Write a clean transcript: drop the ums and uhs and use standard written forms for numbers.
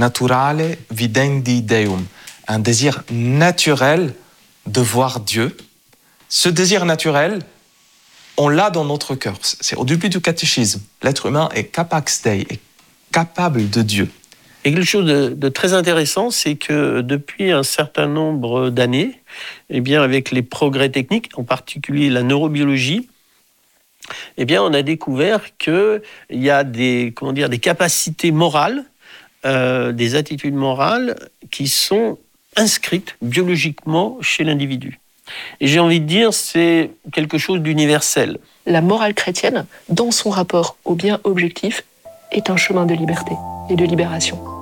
naturale videndi Deum, un désir naturel de voir Dieu. Ce désir naturel, on l'a dans notre cœur. C'est au début du catéchisme. L'être humain est capax Dei, est capable de Dieu. Et quelque chose de très intéressant, c'est que depuis un certain nombre d'années, eh bien, avec les progrès techniques, en particulier la neurobiologie, eh bien, on a découvert qu'il y a des capacités morales, des attitudes morales qui sont inscrites biologiquement chez l'individu. Et j'ai envie de dire, c'est quelque chose d'universel. La morale chrétienne, dans son rapport au bien objectif, est un chemin de liberté et de libération.